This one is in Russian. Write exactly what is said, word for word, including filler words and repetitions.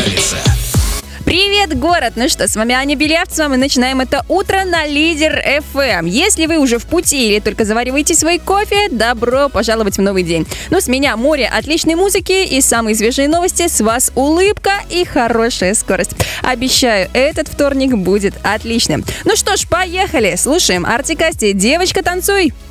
нравится. Привет, город! Ну что, с вами Аня Белявцева. Мы начинаем это утро на Лидер эф эм. Если вы уже в пути или только завариваете свой кофе, добро пожаловать в новый день. Ну, с меня море отличной музыки и самые свежие новости. С вас улыбка и хорошая скорость. Обещаю, этот вторник будет отличным. Ну что ж, поехали! Слушаем Артик Асти «Девочка, танцуй».